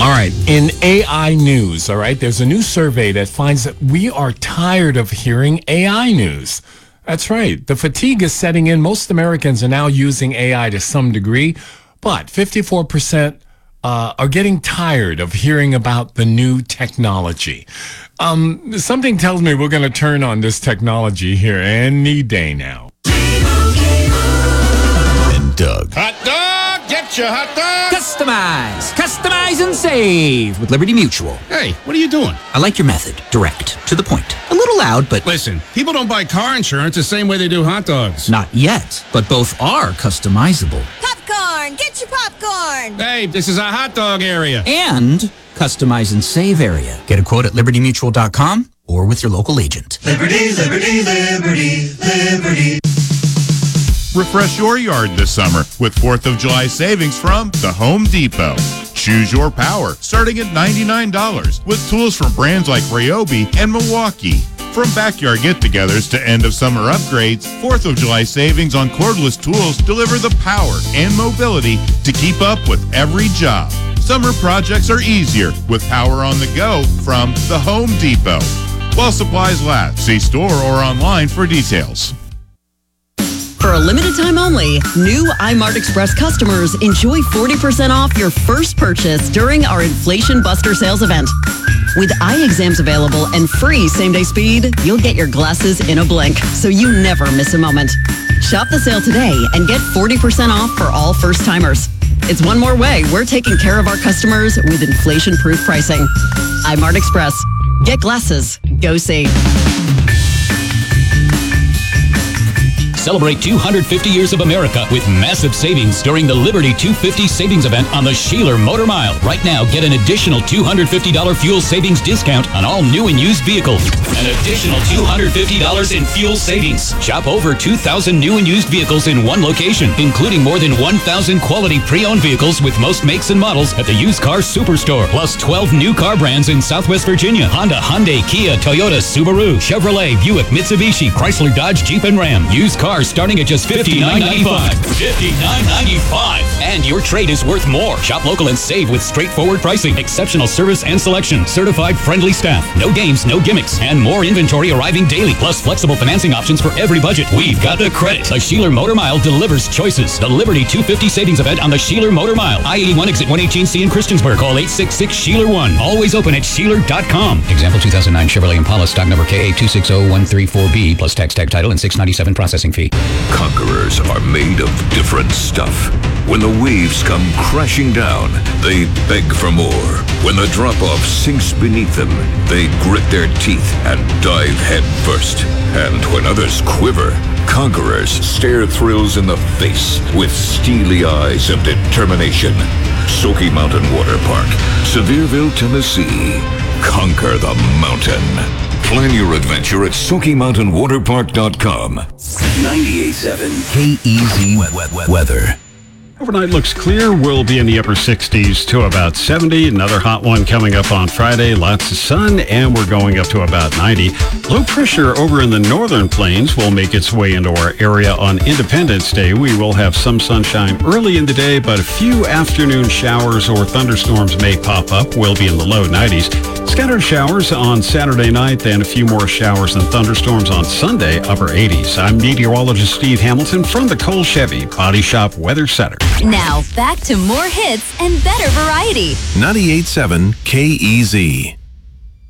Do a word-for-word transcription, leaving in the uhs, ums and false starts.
All right, in A I news, all right, there's a new survey that finds that we are tired of hearing A I news. That's right. The fatigue is setting in. Most Americans are now using A I to some degree, but fifty-four percent uh, are getting tired of hearing about the new technology. Um, something tells me we're going to turn on this technology here any day now. And Doug. Hot dog! Get your hot dog! Customize, customize and save with Liberty Mutual. Hey, what are you doing? I like your method. Direct, to the point. A little loud, but Listen, people don't buy car insurance the same way they do hot dogs. not yet. But both are customizable. Popcorn! Get your popcorn! Hey, this is a hot dog area. And customize and save area. Get a quote at liberty mutual dot com or with your local agent. Liberty, liberty, liberty, liberty. Refresh your yard this summer with fourth of July savings from the Home Depot. Choose your power starting at ninety-nine dollars with tools from brands like Ryobi and Milwaukee. From backyard get-togethers to end-of-summer upgrades, fourth of July savings on cordless tools deliver the power and mobility to keep up with every job. Summer projects are easier with power on the go from the Home Depot. While supplies last, see store or online for details. For a limited time only, new iMart Express customers enjoy forty percent off your first purchase during our Inflation Buster sales event. With eye exams available and free same-day speed, you'll get your glasses in a blink, so you never miss a moment. Shop the sale today and get forty percent off for all first-timers. It's one more way we're taking care of our customers with inflation-proof pricing. iMart Express. Get glasses. Go see. Celebrate two hundred fifty years of America with massive savings during the Liberty two fifty savings event on the Sheeler Motor Mile. Right now, get an additional two hundred fifty dollars fuel savings discount on all new and used vehicles. An additional two hundred fifty dollars in fuel savings. Shop over two thousand new and used vehicles in one location, including more than one thousand quality pre-owned vehicles with most makes and models at the Used Car Superstore. Plus twelve new car brands in Southwest Virginia. Honda, Hyundai, Kia, Toyota, Subaru, Chevrolet, Buick, Mitsubishi, Chrysler, Dodge, Jeep, and Ram. Used cars starting at just fifty-nine ninety-five. fifty-nine ninety-five. And your trade is worth more. Shop local and save with straightforward pricing, exceptional service and selection, certified friendly staff, no games, no gimmicks, and more inventory arriving daily, plus flexible financing options for every budget. We've got the credit. The Sheeler Motor Mile delivers choices. The Liberty two fifty savings event on the Sheeler Motor Mile. I eighty-one exit one eighteen C in Christiansburg. Call eight six six Sheeler one. Always open at Sheeler dot com. Example two thousand nine Chevrolet Impala stock number K A two six zero one three four B plus tax tag title and six ninety-seven processing fee. Conquerors are made of different stuff. When the waves come crashing down, they beg for more. When the drop-off sinks beneath them, they grit their teeth and dive head first. And when others quiver, conquerors stare thrills in the face with steely eyes of determination. Smoky Mountain Water Park, Sevierville, Tennessee. Conquer the mountain. Plan your adventure at Smoky Mountain Water Park dot com. ninety-eight point seven K E Z weather. Overnight looks clear. We'll be in the upper sixties to about seventy. Another hot one coming up on Friday. Lots of sun, and we're going up to about ninety. Low pressure over in the northern plains will make its way into our area on Independence Day. We will have some sunshine early in the day, but a few afternoon showers or thunderstorms may pop up. We'll be in the low nineties. Scattered showers on Saturday night, then a few more showers and thunderstorms on Sunday, upper eighties. I'm meteorologist Steve Hamilton from the Cole Chevy Body Shop Weather Center. Now, back to more hits and better variety. ninety-eight point seven K E Z.